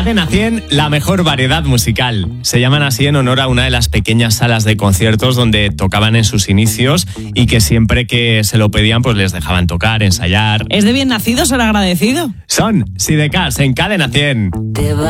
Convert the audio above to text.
Cadena 100, la mejor variedad musical. Se llaman así en honor a una de las pequeñas salas de conciertos donde tocaban en sus inicios y que siempre que se lo pedían pues les dejaban tocar, ensayar. ¿Es de bien nacido ser agradecido? Son Sidecars en Cadena 100.